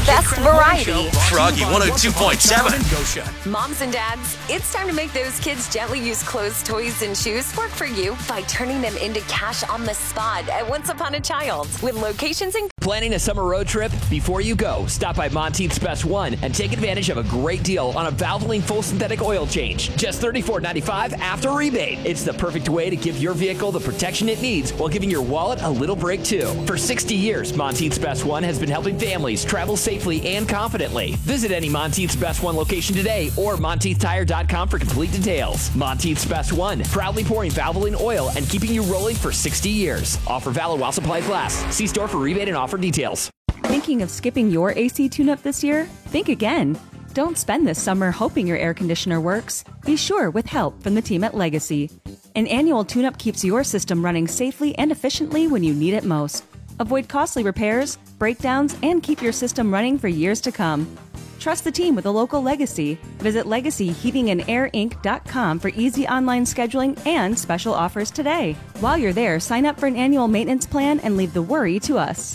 best variety. Froggy 102.7. Moms and dads, it's time to make those kids gently used clothes, toys, and shoes work for you by turning them into cash on the spot at Once Upon a Child. With locations in... Planning a summer road trip? Before you go, stop by Monteith's Best One and take advantage of a great deal on a Valvoline full synthetic oil change. Just $34.95 after rebate. It's the perfect way to give your vehicle the protection it needs while giving your wallet a little break too. For 60 years, Monteith's Best One has been helping families travel safely and confidently. Visit any Monteith's Best One location today or MonteithTire.com for complete details. Monteith's Best One, proudly pouring Valvoline oil and keeping you rolling for 60 years. Offer valid while supplies last. See store for rebate and offer details. Thinking of skipping your AC tune-up this year? Think again. Don't spend this summer hoping your air conditioner works. Be sure with help from the team at Legacy. An annual tune-up keeps your system running safely and efficiently when you need it most. Avoid costly repairs, breakdowns, and keep your system running for years to come. Trust the team with a local Legacy. Visit LegacyHeatingandAirInc.com for easy online scheduling and special offers today. While you're there, sign up for an annual maintenance plan and leave the worry to us.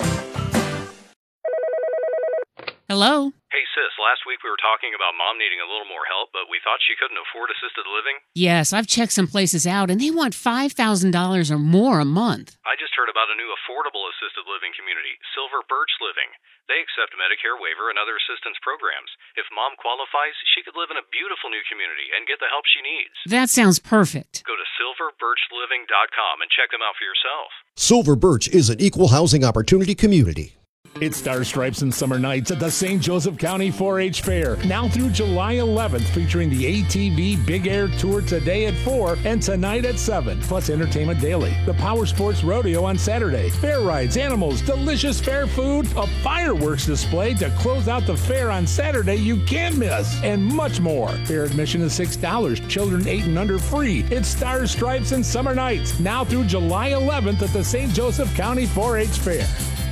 Hello? Hey, sis, last week we were talking about Mom needing a little more help, but we thought she couldn't afford assisted living. Yes, I've checked some places out, and they want $5,000 or more a month. I just heard about a new affordable assisted living community, Silver Birch Living. They accept Medicare waiver and other assistance programs. If Mom qualifies, she could live in a beautiful new community and get the help she needs. That sounds perfect. Go to silverbirchliving.com and check them out for yourself. Silver Birch is an equal housing opportunity community. It's Stars, Stripes, and Summer Nights at the St. Joseph County 4-H Fair. Now through July 11th, featuring the ATV Big Air Tour today at 4 and tonight at 7, plus entertainment daily. The Power Sports Rodeo on Saturday. Fair rides, animals, delicious fair food, a fireworks display to close out the fair on Saturday you can't miss, and much more. Fair admission is $6. Children 8 and under free. It's Stars, Stripes, and Summer Nights. Now through July 11th at the St. Joseph County 4-H Fair.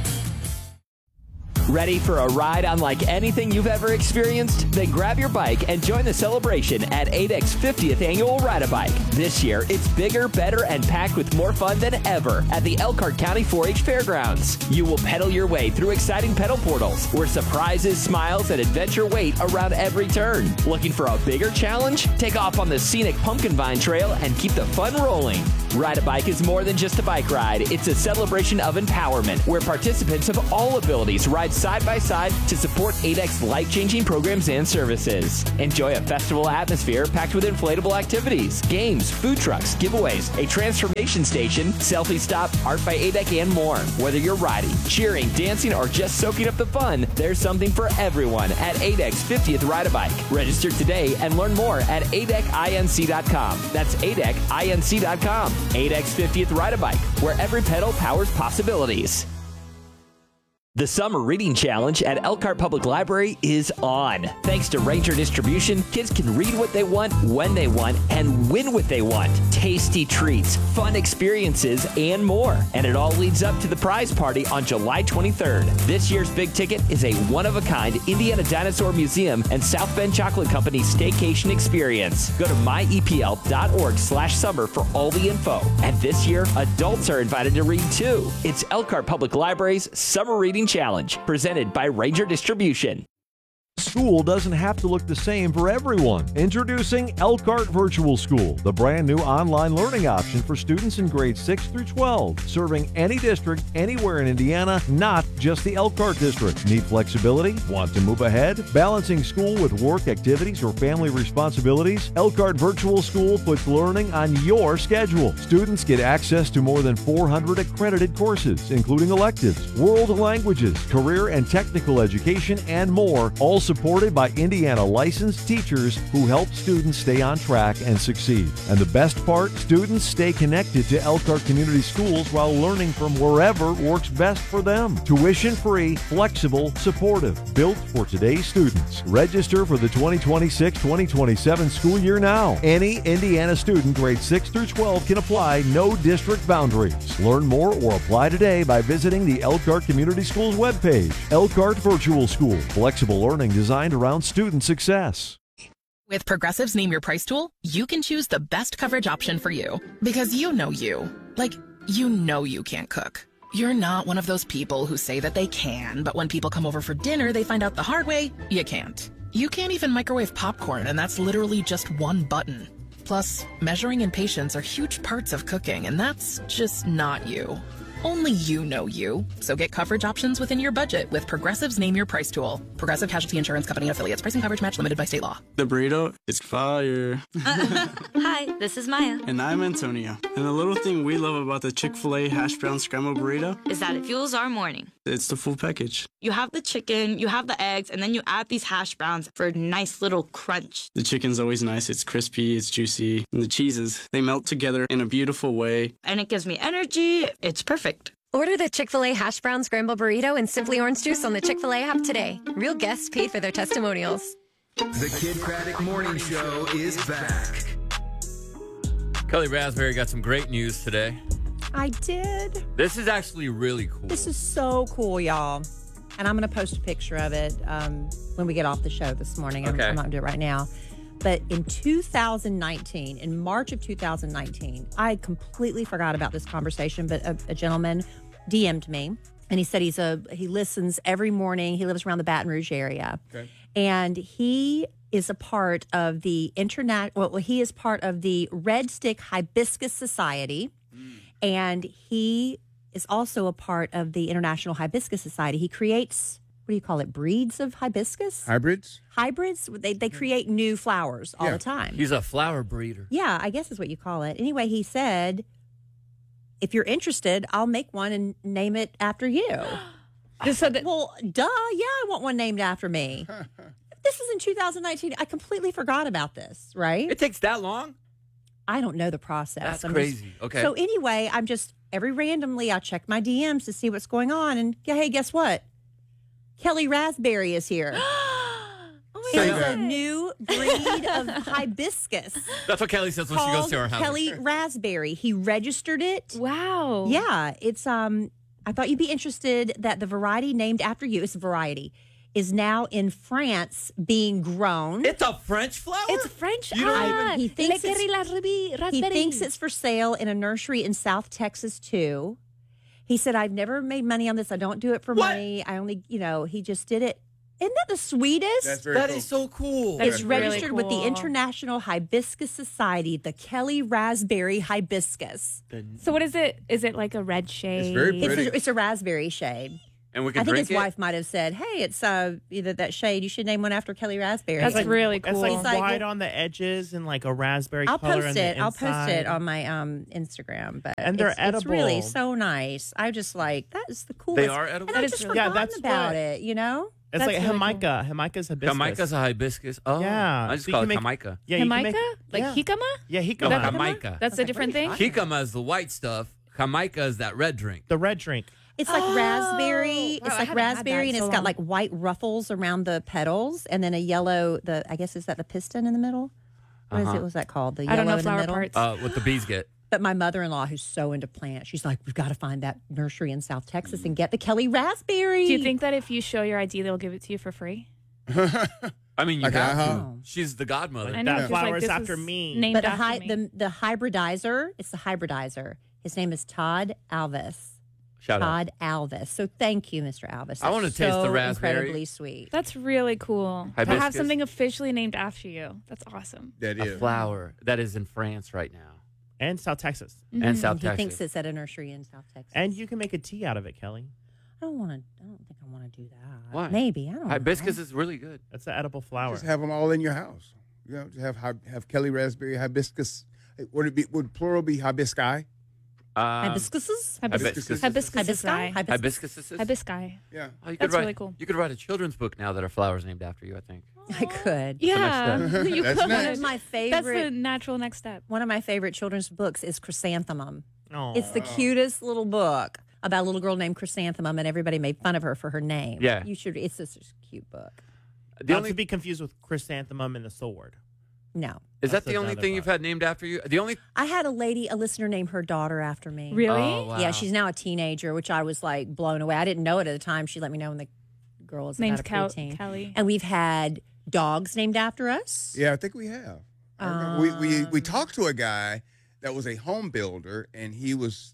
Ready for a ride unlike anything you've ever experienced? Then grab your bike and join the celebration at ADEC's 50th Annual Ride-A-Bike. This year, it's bigger, better, and packed with more fun than ever at the Elkhart County 4-H Fairgrounds. You will pedal your way through exciting pedal portals where surprises, smiles, and adventure wait around every turn. Looking for a bigger challenge? Take off on the scenic Pumpkin Vine Trail and keep the fun rolling. Ride-A-Bike is more than just a bike ride. It's a celebration of empowerment where participants of all abilities ride side by side to support ADEC's life-changing programs and services. Enjoy a festival atmosphere packed with inflatable activities, games, food trucks, giveaways, a transformation station, selfie stop, art by ADEC, and more. Whether you're riding, cheering, dancing, or just soaking up the fun, there's something for everyone at ADEC's 50th Ride-A-Bike. Register today and learn more at ADECinc.com. That's ADECinc.com. ADEC's 50th Ride-A-Bike, where every pedal powers possibilities. The Summer Reading Challenge at Elkhart Public Library is on. Thanks to Ranger Distribution, kids can read what they want, when they want, and win what they want. Tasty treats, fun experiences, and more. And it all leads up to the prize party on July 23rd. This year's big ticket is a one-of-a-kind Indiana Dinosaur Museum and South Bend Chocolate Company staycation experience. Go to myepl.org/summer for all the info. And this year, adults are invited to read too. It's Elkhart Public Library's Summer Reading Challenge, presented by Ranger Distribution. School doesn't have to look the same for everyone. Introducing Elkhart Virtual School, the brand new online learning option for students in grades 6 through 12, serving any district anywhere in Indiana, not just the Elkhart district. Need flexibility? Want to move ahead? Balancing school with work activities or family responsibilities? Elkhart Virtual School puts learning on your schedule. Students get access to more than 400 accredited courses, including electives, world languages, career and technical education, and more, all supported by Indiana licensed teachers who help students stay on track and succeed. And the best part, students stay connected to Elkhart Community Schools while learning from wherever works best for them. Tuition-free, flexible, supportive, built for today's students. Register for the 2026-2027 school year now. Any Indiana student grades 6 through 12 can apply, no district boundaries. Learn more or apply today by visiting the Elkhart Community Schools webpage. Elkhart Virtual School, flexible learning designed around student success. With Progressive's Name Your Price tool, you can choose the best coverage option for you. Because you know you. Like, you know you can't cook. You're not one of those people who say that they can, but when people come over for dinner, they find out the hard way, you can't. You can't even microwave popcorn, and that's literally just one button. Plus, measuring and patience are huge parts of cooking, and that's just not you. Only you know you. So get coverage options within your budget with Progressive's Name Your Price tool. Progressive Casualty Insurance Company and affiliates. Price and coverage match limited by state law. The burrito is fire. Hi, this is Maya. And I'm Antonio. And the little thing we love about the Chick-fil-A hash brown scrambled burrito is that it fuels our morning. It's the full package. You have the chicken, you have the eggs, and then you add these hash browns for a nice little crunch. The chicken's always nice. It's crispy, it's juicy. And the cheeses, they melt together in a beautiful way. And it gives me energy. It's perfect. Order the Chick-fil-A Hash Brown Scramble Burrito and Simply Orange Juice on the Chick-fil-A app today. Real guests paid for their testimonials. The Kid Craddock Morning Show is back. Kelly Raspberry got some great news today. I did. This is actually really cool. This is so cool, y'all. And I'm going to post a picture of it when we get off the show this morning. Okay. I'm not going to do it right now. But in 2019, in March of 2019, I completely forgot about this conversation, but a gentleman DM'd me, and he said he listens every morning. He lives around the Baton Rouge area. Okay. And he is a part of the he is part of the Red Stick Hibiscus Society, and he is also a part of the International Hibiscus Society. He creates, what do you call it, breeds of hibiscus? Hybrids? Hybrids. They create new flowers all the time. He's a flower breeder. Yeah, I guess is what you call it. Anyway, he said, if you're interested, I'll make one and name it after you. Well, duh. Yeah, I want one named after me. This is in 2019. I completely forgot about this, right? It takes that long? I don't know the process. That's crazy. Okay. So anyway, I'm just, randomly, I check my DMs to see what's going on. And hey, guess what? Kelly Raspberry is here. There's a new breed of hibiscus. That's what Kelly says when she goes to our house. Kelly Raspberry. He registered it. Wow. Yeah. It's I thought you'd be interested that the variety named after you, it's a variety, is now in France being grown. It's a French flower? It's French. He thinks it's for sale in a nursery in South Texas too. He said, I've never made money on this. I don't do it for money. I only, he just did it. Isn't that the sweetest? That's very cool. Is so cool. It's registered with the International Hibiscus Society, the Kelly Raspberry Hibiscus. So what is it? Is it like a red shade? It's very pretty. It's a raspberry shade. And we can I think drink his wife might have said, hey, it's either that shade. You should name one after Kelly Raspberry. That's really cool. It's like white on the edges and like a raspberry color on the inside. I'll post it on my Instagram. But and they're edible. It's really so nice. I just like, that is the coolest. They are edible? And I just forgotten about it, It's that's like really Jamaica. Cool. Jamaica's hibiscus. Jamaica's a hibiscus. Oh, yeah. I just call it Jamaica. Yeah, Jamaica? Like jicama? Yeah, No, jicama. Jamaica. That's a different thing? Jicama is the white stuff. Jamaica is that red drink. The red drink. It's like raspberry. Wow, It's I like haven't had raspberry, that and so it's got long. like white ruffles around the petals, and then a yellow. I guess is that the piston in the middle? What's that called? The I don't yellow know in the flower middle. parts. What the bees get. But my mother-in-law, who's so into plants, she's like, we've got to find that nursery in South Texas and get the Kelly Raspberry. Do you think that if you show your ID, they'll give it to you for free? I mean, you Okay, have to. uh-huh. She's the godmother. I know, That just flower like, is this after is me. named But after me. the hybridizer, it's the hybridizer. His name is Todd Alvis. Shout out. Todd Alvis. So thank you, Mr. Alvis. I wanna That's taste the so raspberry. incredibly sweet. That's really cool. To Hibiscus. have something officially named after you. That's awesome. That A is. flower that is in France right now. And South Texas. And South He Texas. thinks it's at a nursery in South Texas. And you can make a tea out of it, Kelly. I don't think I want to do that. Why? Maybe. I don't Hibiscus know. is really good. That's an edible flower. Just have them all in your house. You know, just have Kelly Raspberry, hibiscus. Would plural be hibisci? Hibiscuses? Hibiscus. Hibisci? Hibiscus. Hibisci. Yeah. Oh, you could That's write, really cool. You could write a children's book now that are flowers named after you, I think. I could. Yeah, next you That's could. next. One of my That's favorite the natural next step. One of my favorite children's books is Chrysanthemum. Oh. It's the cutest little book about a little girl named Chrysanthemum, and everybody made fun of her for her name. Yeah. You should. It's just a cute book. Not to be confused with chrysanthemum and the sword. No. Is that That's the only another thing you've had named after you? The only I had a listener named her daughter after me. Really? Oh, wow. Yeah, she's now a teenager, which I was like blown away. I didn't know it at the time. She let me know when the girl was Name's about a preteen. Kelly. And we've had dogs named after us. Yeah, I think we have. I remember we talked to a guy that was a home builder, and he was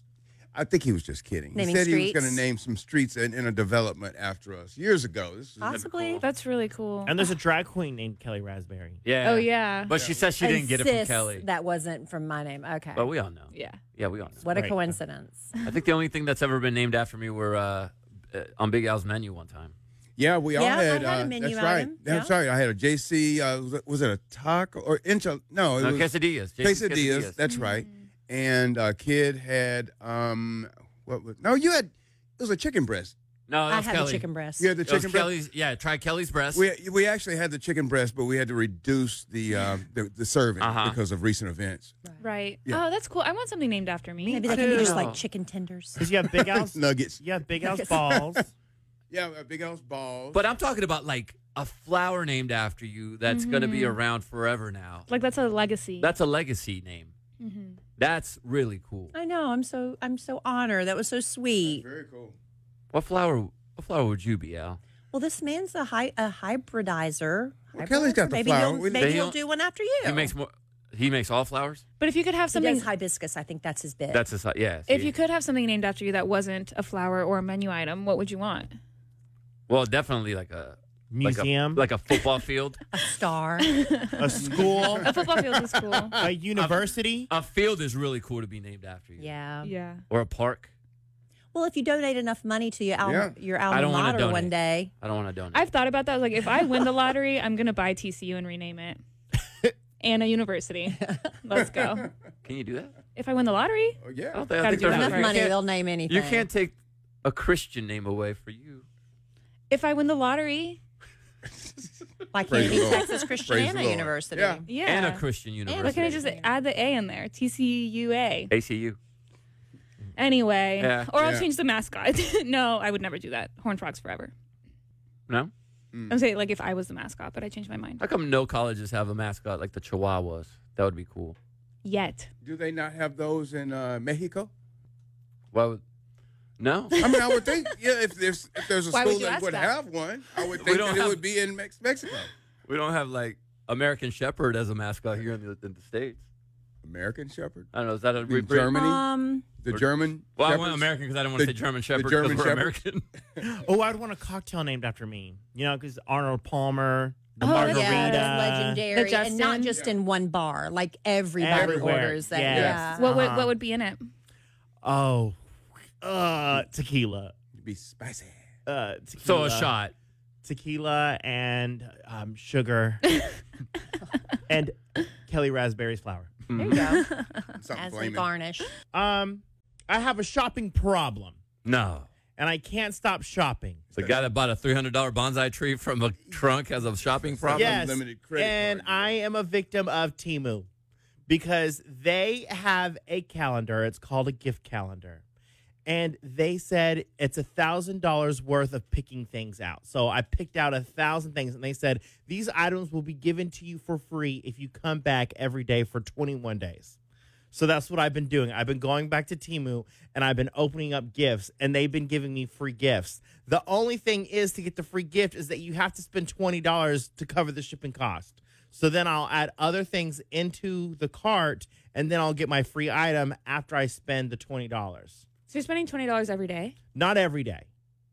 I think he was just kidding. Naming he said streets? he was going to name some streets in a development after us years ago. This is Possibly. That's really cool. And there's a drag queen named Kelly Raspberry. Yeah. Oh, yeah. But she says she didn't get it from Insist Kelly. That wasn't from my name. Okay. But we all know. Yeah. Yeah, we all know. What a Right. coincidence. I think the only thing that's ever been named after me were on Big Al's menu one time. Yeah, we all Yeah, I had. had a menu that's right. item. That's right. I had a JC. Was it a taco or enchilada? No, it was quesadillas. JC's quesadillas. That's right. And Kid had what was? No, you had. It was a chicken breast. No, I that's had Kelly. the chicken breast. You had the It was chicken breast. Kelly's. Yeah, try Kelly's breast. We actually had the chicken breast, but we had to reduce the serving because of recent events. Right. Yeah. Oh, that's cool. I want something named after me. Maybe they can be just like chicken tenders. Because you have Big Al's Nuggets. You have Big Al's balls. Yeah, Big Al's balls. But I'm talking about like a flower named after you that's going to be around forever now. Like that's a legacy. That's a legacy name. Mm-hmm. That's really cool. I know. I'm so honored. That was so sweet. Very cool. What flower would you be, Al? Well, this man's a hybridizer. Well, Kelly's got the maybe flower. Maybe he'll do one after you. He makes all flowers? But if you could have He something does hibiscus. I think that's his bit. That's his, yeah. If you could have something named after you that wasn't a flower or a menu item, what would you want? Well, definitely like a museum, like a football field, a star, a school, A football field is cool. a university. A field is really cool to be named after you. Yeah. Yeah. Or a park. Well, if you donate enough money to your Yeah. I alma don't wanna mater donate. one day. I don't want to donate. I've thought about that. Like, if I win the lottery, I'm going to buy TCU and rename it. And a university. Let's go. Can you do that? If I win the lottery? Oh, yeah. I think Gotta there's do that Enough first. money, they'll name anything. You can't take a Christian name away for you. If I win the lottery? Why can't Praise it the be Lord. Texas Christian Praise and the a Lord. university? Yeah. Yeah. And a Christian university. Why can't I just add the A in there? TCUA. ACU. Anyway. Yeah. Or I'll Yeah. change the mascot. No, I would never do that. Horned Frogs forever. No? I'm saying, like, if I was the mascot, but I changed my mind. How come no colleges have a mascot like the Chihuahuas? That would be cool. Yet. Do they not have those in Mexico? Well, no. I mean, I would think, if there's a Why would school you that ask would that? have one, I would We think don't that it have- would be in Mexico. We don't have like American Shepherd as a mascot here in the States. American Shepherd? I don't know. Is that a In Germany? The Or- German? Well, I Shepherds? went American because I didn't want to say German Shepherd German because we're Shepherd? American. Oh, I'd want a cocktail named after me. You know, because Arnold Palmer, the Oh, margarita. yes, legendary, The and not Justin? just in one bar. Like everybody Everywhere, orders that. yes. Yeah. What would be in it? Oh, tequila. It'd be spicy. Tequila. So a shot. Tequila and sugar. And Kelly Raspberry's flour. There you go. Something As a flaming. garnish. I have a shopping problem, No. and I can't stop shopping. The guy that bought a $300 bonsai tree from a trunk has a shopping problem. Yes, Unlimited credit and card. I am a victim of Temu because they have a calendar. It's called a gift calendar. And they said it's $1,000 worth of picking things out. So I picked out 1,000 things, and they said these items will be given to you for free if you come back every day for 21 days. So that's what I've been doing. I've been going back to Temu, and I've been opening up gifts, and they've been giving me free gifts. The only thing is to get the free gift is that you have to spend $20 to cover the shipping cost. So then I'll add other things into the cart, and then I'll get my free item after I spend the $20. So you're spending $20 every day? Not every day,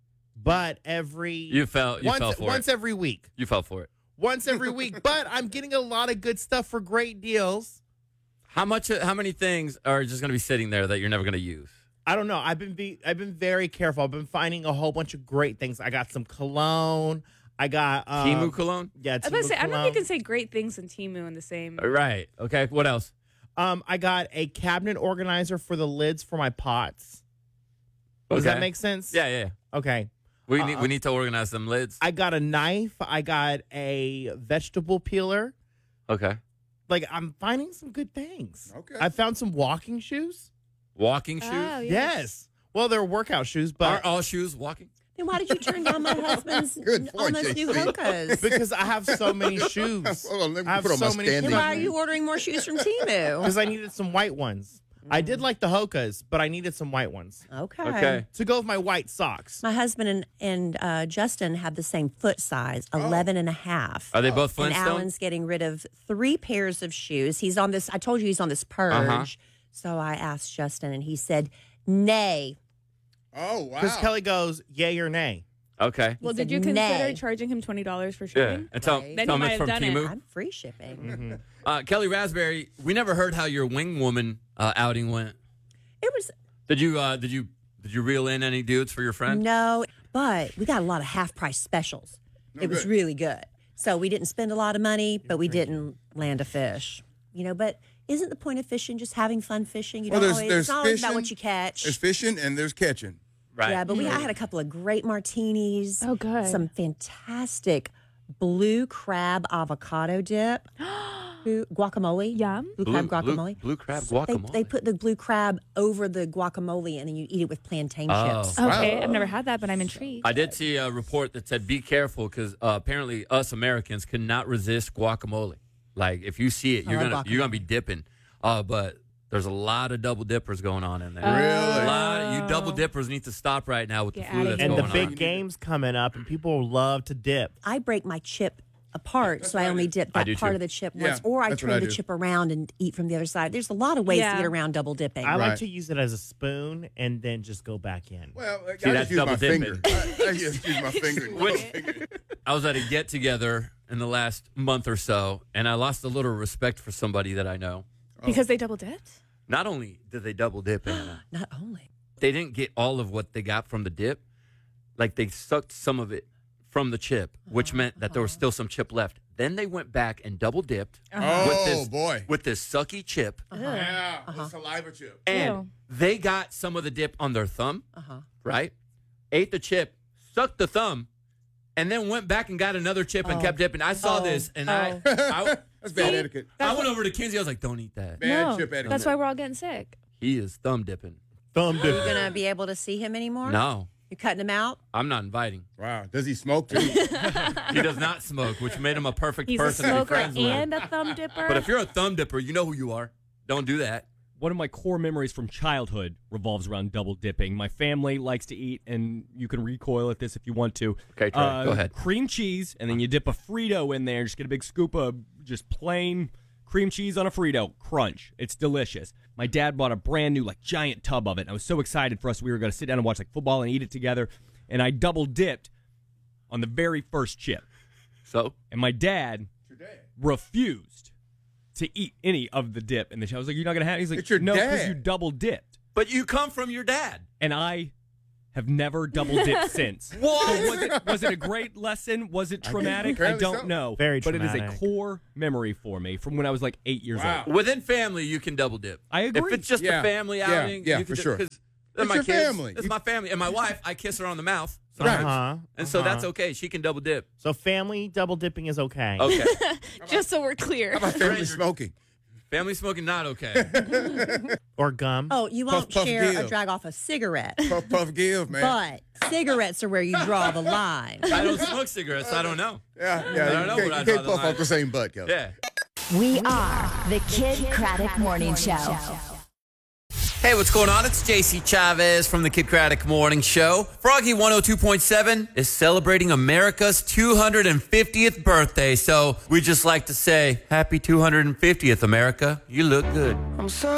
but every You fell for once it. every week. You fell for it. Once every week. But I'm getting a lot of good stuff for great deals. How many things are just going to be sitting there that you're never going to use? I don't know. I've been very careful. I've been finding a whole bunch of great things. I got some cologne. I got Temu cologne? Yeah, I was about to say, I don't know if cologne. you can say great things in Temu in the same. Right. Okay. What else? I got a cabinet organizer for the lids for my pots. Does Okay. that make sense? Yeah. Okay. We need to organize some lids. I got a knife. I got a vegetable peeler. Okay. Like, I'm finding some good things. Okay. I found some walking shoes. Walking shoes? Oh, Yes. Well, they're workout shoes, but Aren't all shoes walking? Then why did you turn down my husband's Good point, almost new JC. Hokas? because I have so many shoes. Hold on, let me I have put on my so many standing. Then why are you ordering more shoes from Temu? Because I needed some white ones. I did like the Hokas, but I needed some white ones Okay. to go with my white socks. My husband and Justin have the same foot size, 11 and a half. Are they both And Flintstones? Alan's getting rid of 3 pairs of shoes. He's on this, I told you he's on this purge. So I asked Justin, and he said, Nay. Oh, wow. Because Kelly goes, yay or nay. Okay. Well, He did said you consider nay. charging him $20 for Yeah. shipping? And tell Right. Then tell he me might from have done it. Temu. I'm free shipping. Mm-hmm. Kelly Raspberry, we never heard how your wing woman outing went. It was Did you reel in any dudes for your friend? no, but we got a lot of half price specials. It was good. really good. So we didn't spend a lot of money, but we didn't land a fish. But isn't the point of fishing just having fun fishing? You Well, don't there's always, it's not always about fishing, what you catch. There's fishing and there's catching. Right. Yeah, but I had a couple of great martinis. Oh, good. Some fantastic blue crab avocado dip. Guacamole. Yum. Blue crab guacamole. Blue crab They, guacamole. they put the blue crab over the guacamole and then you eat it with plantain Oh. chips. Okay, I've never had that, but I'm intrigued. I did see a report that said be careful because apparently us Americans cannot resist guacamole. Like if you see it, I love you're gonna be dipping. But there's a lot of double dippers going on in there. Really? A lot. You double dippers need to stop right now with Get the food outta that's here. And going the big on. game's coming up, and people love to dip. I break my chip apart, so I only dip I that do part too. of the chip Yeah, once, or I that's what turn I the do. chip around and eat from the other side. There's a lot of ways Yeah. to get around double dipping. I like Right. to use it as a spoon and then just go back in. Well, I See, just that's use my double dipping. finger. I just use my finger. I was at a get together in the last month or so, and I lost a little respect for somebody that I know. Because they double dipped? Not only did they double dip, Anna, Not only. they didn't get all of what they got from the dip. Like they sucked some of it from the chip, which meant that there was still some chip left. Then they went back and double dipped Oh, boy. with this sucky chip, Yeah, the saliva chip. and Ew. they got some of the dip on their thumb, Uh-huh. right? Ate the chip, sucked the thumb, and then went back and got another chip and kept dipping. I saw this, and I That's bad etiquette. I went over to Kinsey. I was like, "Don't eat that." Bad No, chip etiquette. that's why we're all getting sick. He is thumb dipping. Thumb Are you dip. going to be able to see him anymore? No, You're cutting him out? I'm not inviting. Wow. Does he smoke too? He does not smoke, which made him a perfect He's a person to be smoker friends with. and a thumb dipper. But if you're a thumb dipper, you know who you are. Don't do that. One of my core memories from childhood revolves around double dipping. My family likes to eat, and you can recoil at this if you want to. Okay, Trey, go ahead. Cream cheese, and then you dip a Frito in there. Just get a big scoop of just plain cream cheese on a Frito. Crunch. It's delicious. My dad bought a brand new, giant tub of it. And I was so excited for us. We were going to sit down and watch, football and eat it together. And I double dipped on the very first chip. So? And my dad refused to eat any of the dip in the chip. I was like, "You're not going to have it?" He's like, It's your "No, because dad." you double dipped." But you come from your dad. And I have never double dipped since. What? So was it a great lesson? Was it traumatic? I Apparently don't so. know. Very But it is a traumatic. core memory for me from when I was 8 years Wow. old. Within family, you can double dip. I agree. If it's just Yeah. a family Yeah. outing, Yeah, you for can sure. Because It's my your kids, family. It's my family. And my wife, I kiss her on the mouth. Right. sometimes. And so that's okay. She can double dip. So family double dipping is okay. Okay. Just so we're clear. How about family smoking? Family smoking, not okay. Or gum. Oh, you won't Puff share give. or drag off a cigarette. Puff give, man. But cigarettes are where you draw the line. I don't smoke cigarettes. So I don't know. Yeah. I don't You know can't, what I you draw can't the puff line. off the same butt, Kelsey. Yeah. We are the Kid Craddock Morning Show. Hey, what's going on? It's JC Chavez from the Kid Craddock Morning Show. Froggy 102.7 is celebrating America's 250th birthday. So we just like to say, happy 250th, America. You look good. I'm sorry.